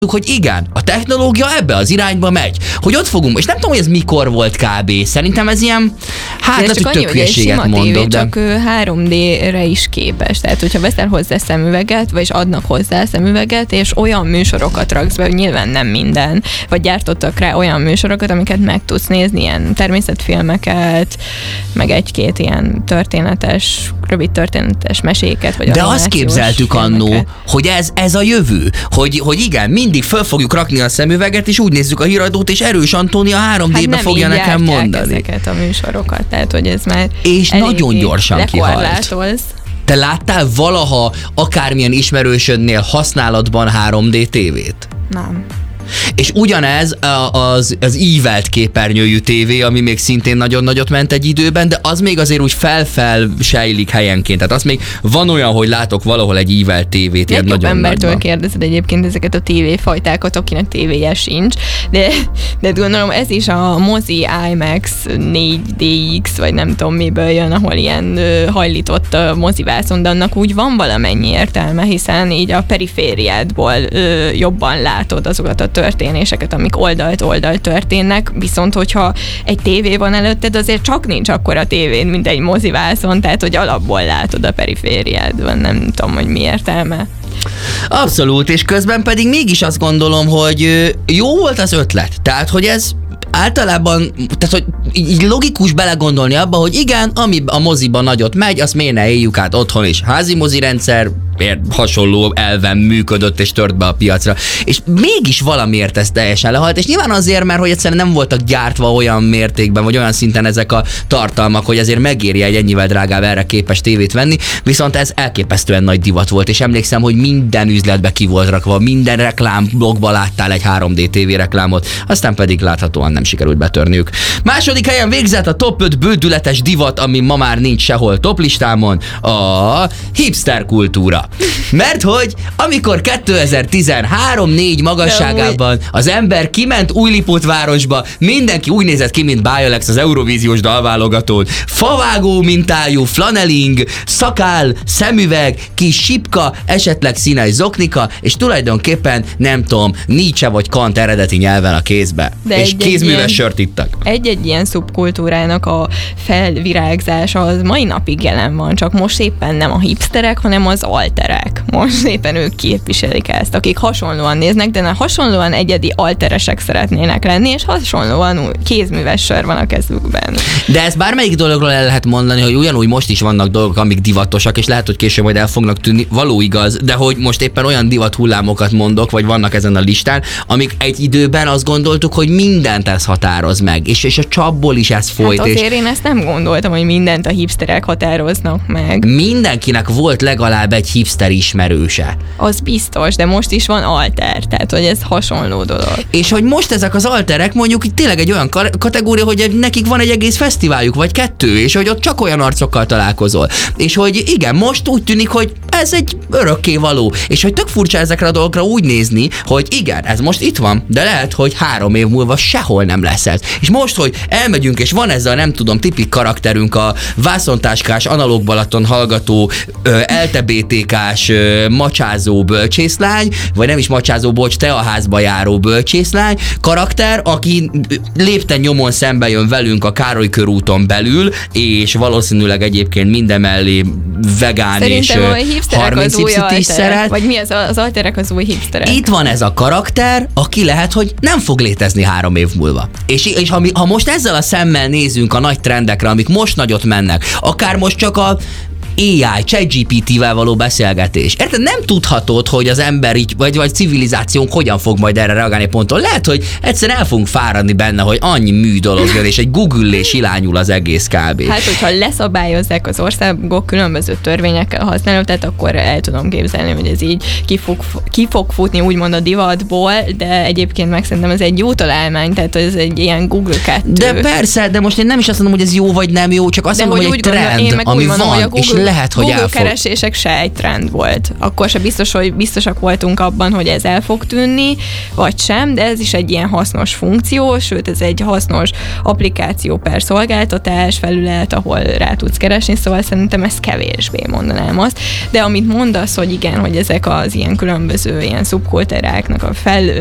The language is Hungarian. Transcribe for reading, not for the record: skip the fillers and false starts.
hogy igen, a technológia ebbe az irányba megy, hogy ott fogunk, és nem tudom, hogy ez mikor volt kb. Szerintem ez ilyen, lehet, hogy tök hülyeséget mondok, de... Csak 3D-re is képes, tehát hogyha veszel hozzá szemüveget, vagyis adnak hozzá szemüveget, és olyan műsorokat raksz be, hogy nyilván nem minden, vagy gyártottak rá olyan műsorokat, amiket meg tudsz nézni, ilyen természetfilmeket, meg egy-két ilyen rövid történetes meséket, vagy de azt képzeltük annó, hogy ez a jövő, hogy igen, mindig föl fogjuk rakni a szemüveget, és úgy nézzük a híradót, és Erős Antónia 3D-be fogja nekem mondani. Ezeket a műsorokat, tehát hogy ez már és nagyon gyorsan kihalt. Te láttál valaha akármilyen ismerősödnél használatban 3D tévét? Nem. És ugyanez az ívelt képernyőjű tévé, ami még szintén nagyon nagyot ment egy időben, de az még azért úgy sejlik helyenként. Tehát az még van olyan, hogy látok valahol egy ívelt tévét. Ilyen nagyon embertől nagyban. Kérdezed egyébként ezeket a tévéfajtákat, akinek tévéje sincs, de gondolom ez is a mozi IMAX 4DX, vagy nem tudom miből jön, ahol ilyen hajlított mozivászon, de annak úgy van valamennyi értelme, hiszen így a perifériádból jobban látod azokat a történéseket, amik oldalt történnek, viszont hogyha egy tévé van előtted, azért csak nincs akkora tévén, mint egy mozivászon, tehát hogy alapból látod a perifériádban, nem tudom, hogy mi értelme. Abszolút, és közben pedig mégis azt gondolom, hogy jó volt az ötlet, tehát hogy ez általában, tehát hogy így logikus belegondolni abba, hogy igen, ami a moziban nagyot megy, azt miért ne éljük át otthon is. Házi mozirendszer hasonló elven működött és tört be a piacra. És mégis valamiért ez teljesen lehalt, és nyilván azért, mert hogy egyszerűen nem voltak gyártva olyan mértékben, vagy olyan szinten ezek a tartalmak, hogy azért megéri egy ennyivel drágább erre képes tévét venni, viszont ez elképesztően nagy divat volt, és emlékszem, hogy minden üzletbe ki volt rakva, minden reklámblogba láttál egy 3D TV reklámot, aztán pedig láthatóan nem sikerült betörniük. Második helyen végzett a top 5 bődületes divat, ami ma már nincs sehol top listámon, a hipster kultúra. Mert hogy amikor 2013-4 magasságában az ember kiment Újlipótvárosba, mindenki úgy nézett ki, mint Bájalex az Eurovíziós dalválogatón. Favágó mintájú, flaneling, szakál, szemüveg, kis sipka, esetleg színes zoknika, és tulajdonképpen nem tudom, Nietzsche vagy Kant eredeti nyelven a kézbe. De és kézműves sört ittak. Egy-egy ilyen szubkultúrának a felvirágzása az mai napig jelen van, csak most éppen nem a hipsterek, hanem az alterek. Most éppen ők képviselik ezt, akik hasonlóan néznek, de hasonlóan egyedi alteresek szeretnének lenni, és hasonlóan kézműves sör van a kezükben. De ezt bármelyik dologról el lehet mondani, hogy ugyanúgy most is vannak dolgok, amik divatosak, és lehet, hogy később majd el fognak tűnni, való igaz, de hogy most éppen olyan divat hullámokat mondok, vagy vannak ezen a listán, amik egy időben azt gondoltuk, hogy mindent ez határoz meg, és a csapból is ez folyt. Hát azért én ezt nem gondoltam, hogy mindent a hipsterek határoznak meg. Mindenkinek volt legalább egy hipster ismerőse. Az biztos, de most is van alter, tehát hogy ez hasonló dolog. És hogy most ezek az alterek mondjuk itt tényleg egy olyan kategória, hogy nekik van egy egész fesztiváljuk, vagy 2, és hogy ott csak olyan arcokkal találkozol. És hogy igen, most úgy tűnik, hogy ez egy örökkévaló. És hogy tök furcsa ezekre a dolgokra úgy nézni, hogy igen, ez most itt van, de lehet, hogy 3 év múlva sehol nem lesz ez. És most, hogy elmegyünk, és van ez a nem tudom, tipik karakterünk, a vászontáskás, analóg Balaton hallgató, LTBTK-s macsázó bölcsészlány, vagy nem is macsázó, bocs, te a házba járó bölcsészlány karakter, aki lépten nyomon szembe jön velünk a Károly körúton belül, és valószínűleg egyébként mindemellé vegán szerintem és 30 cipzit is szeret. Vagy mi az alterek az új hipsterek? Itt van ez a karakter, aki lehet, hogy nem fog létezni 3 év múlva. És ha most ezzel a szemmel nézünk a nagy trendekre, amik most nagyot mennek, akár most csak a AI, ChatGPT-vel való beszélgetés. Érted? Nem tudhatod, hogy az ember így, vagy civilizációnk hogyan fog majd erre reagálni ponton. Lehet, hogy egyszerűen el fogunk fáradni benne, hogy annyi mű dolog jön, és egy Google-lés irányul az egész kb. Hát, hogyha leszabályozzák az országok különböző törvényekkel használatát, akkor el tudom képzelni, hogy ez így ki fog futni úgymond a divatból, de egyébként meg szerintem ez egy jó találmány, tehát ez egy ilyen Google 2. De persze, de most én nem is azt mondom, hogy ez jó vagy nem jó, csak azt mondom, hogy egy trend, ami van, és lehet, hogy Google keresések se egy trend volt. Akkor se biztos, hogy biztosak voltunk abban, hogy ez el fog tűnni, vagy sem, de ez is egy ilyen hasznos funkció, sőt, ez egy hasznos applikáció per szolgáltatás, felület, ahol rá tudsz keresni, szóval szerintem ez kevésbé mondanám azt. De amit mondasz, hogy igen, hogy ezek az ilyen különböző ilyen szubkultúráknak a